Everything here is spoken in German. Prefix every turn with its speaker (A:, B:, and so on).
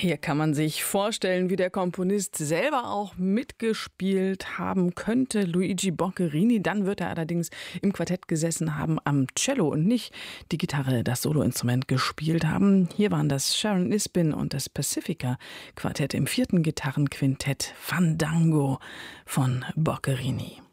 A: Hier kann man sich vorstellen, wie der Komponist selber auch mitgespielt haben könnte, Luigi Boccherini. Dann wird er allerdings im Quartett gesessen haben am Cello und nicht die Gitarre, das Soloinstrument gespielt haben. Hier waren das Sharon Isbin und das Pacifica Quartett im 4. Gitarrenquintett Fandango von Boccherini.